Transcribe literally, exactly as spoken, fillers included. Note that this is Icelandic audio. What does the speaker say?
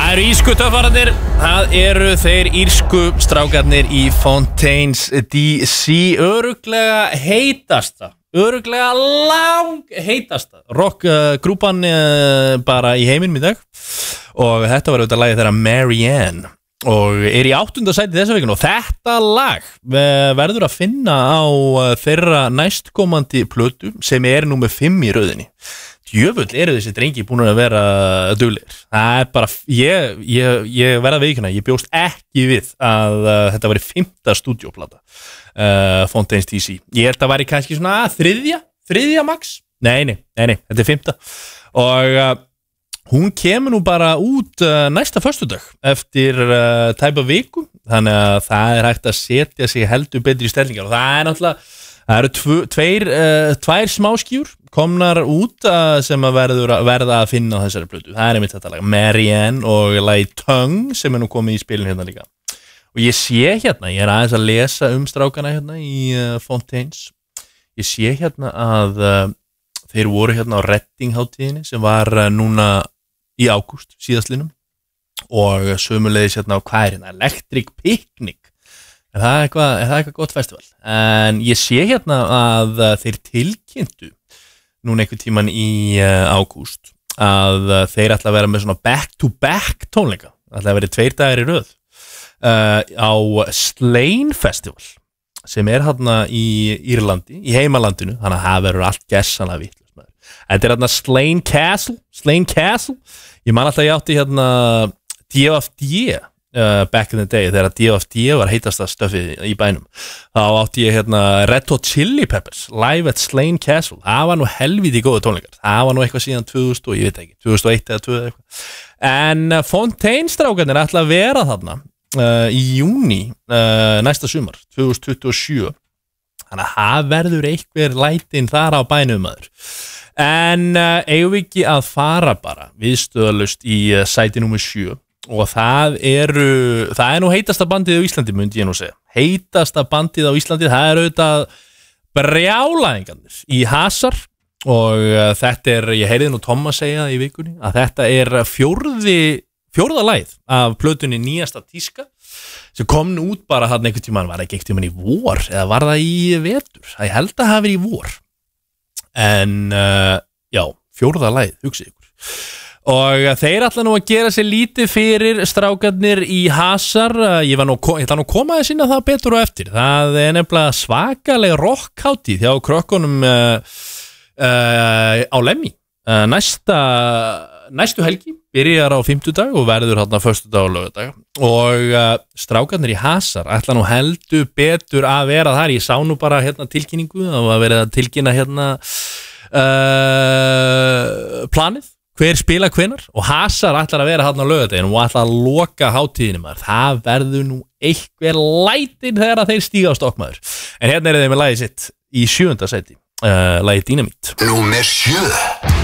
Það eru írsku töffararnir, það eru þeir írsku strákarnir í Fontaines D C, öruglega heitasta, öruglega lang heitasta rock uh, grúpan uh, bara í heiminum í dag og þetta var auðvitað lagið þeirra Marianne og er í áttunda sæti þessa vikuna og þetta lag uh, verður að finna á uh, þeirra næstkomandi plötu sem er númer fimm í röðinni. Jöfull eru þessi drengi búin að vera duglegir. Það er bara, ég, ég, ég verða veikuna, ég bjóst ekki við að uh, þetta væri fimmta stúdíóplata uh, Fontaines D C. Ég held að væri kannski svona þriðja, þriðja max. Nei, nei, nei, nei, þetta er fimmta. Og uh, hún kemur nú bara út uh, næsta föstudag eftir uh, tæpa viku, þannig að það er hægt að setja sig heldur betri í stellingar og það er náttúrulega, það eru tvo, tveir, uh, tvær smáskjúr komnar út uh, sem að verður að verða að finna á þessari plötu. Það er einmitt þetta lag Marianne og lagi Tongue sem er nú komið í spilin hérna líka. Og ég sé hérna, ég er aðeins að lesa um strákana hérna í uh, Fontaines. Ég sé hérna að uh, þeir voru hérna á Redding-hátíðinni sem var uh, núna í ágúst síðastlinum og sömuleiðis hérna á hvað er hérna Electric Picnic. Er það eitthvað, er það eitthvað gott festival? En ég sé hérna að uh, þeir tilkynntu núna einhvern tíman í uh, ágúst að uh, þeir ætla að vera með svona back-to-back tónleika. Það ætla að vera tveir dagar í röð uh, á Slane Festival sem er hérna í Írlandi, í heimalandinu, þannig að það verður allt gessanlega vitlaust. Þetta er hérna Slane Castle, Slane Castle. Ég man alltaf ég átti hérna D F D Uh, back in the day, þegar D F D var heitasta stöfið í bænum þá átti ég hérna Red Hot Chili Peppers live at Slane Castle, það var nú helviti góða tónleikar, það var nú eitthvað síðan tvö þúsund og ég veit ekki, tvö þúsund og eitt eða tvö þúsund eitthvað, en uh, Fontaines strákarnir ætla að vera þarna uh, í júní uh, næsta sumar, tvö þúsund tuttugu og sjö, þannig að það verður einhver lætin þar á bænum maður. En uh, eigum við ekki að fara bara viðstöðalaust í uh, sæti númer sjö og það eru, það er nú heitasta bandið á Íslandi, myndi ég nú segja. Heitasta bandið á Íslandi, það er auðvitað brjálæðingarnir í Hasar og uh, þetta er, ég heyrði nú Tomma segja í vikunni, að þetta er fjórði, fjórða lagið af plötunni Nýjasta tíska sem kom nú út bara hann einhvern tímann, var það ekki einhvern tímann í vor eða var það í vetur? Það ég held að það hafi verið í vor. En uh, já, fjórða lagið, hugsið ykkur. Og þeir ætla nú að gera sér lítið fyrir strákarnir í Hasar. Ég var nú, ég ætla nú að koma að sinna það betur og eftir. Það er nefnilega svakaleg rockhátíð hjá krökkunum uh, uh, á Lemmi. Uh, næsta, næstu helgi byrjar á fimmtudag og verður hérna föstudag og laugardag. Og uh, strákarnir í Hasar ætla nú heldur betur að vera þar. Ég sá nú bara hérna tilkynningu, það var verið að tilkynna hérna uh, planið. Hver spila hvenar og Hasar ætlar að vera hann á laugardeginu og ætlar að loka hátíðinu maður. Það verður nú einhver lætin þegar þeir stíga á stokk maður. En hérna er þeir með lagið sitt í sjöunda sæti, uh, lagið Dynamite. Númer sjö.